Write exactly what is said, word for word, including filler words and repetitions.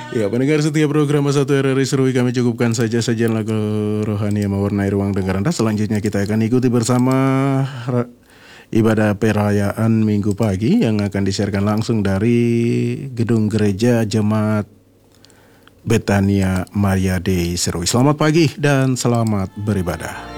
Ya, pendengar setiap program satu R R I Serui kami cukupkan saja sajian lagu rohani yang mewarnai ruang dengar Anda. Selanjutnya kita akan ikuti bersama ra- ibadah perayaan Minggu pagi yang akan disiarkan langsung dari Gedung Gereja Jemaat Betania Maria Dei Serui. Selamat pagi dan selamat beribadah.